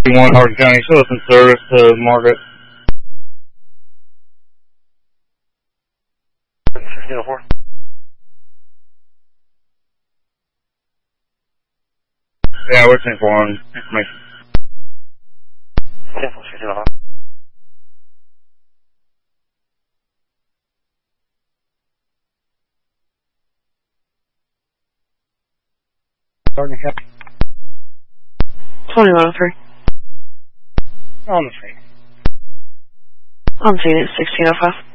1 Hardin County, show us some service to Margaret. 1604. Yeah, we're 10-4 on information. 10-4, 1605. Hardin County. 2103. On the scene. On scene at 1605.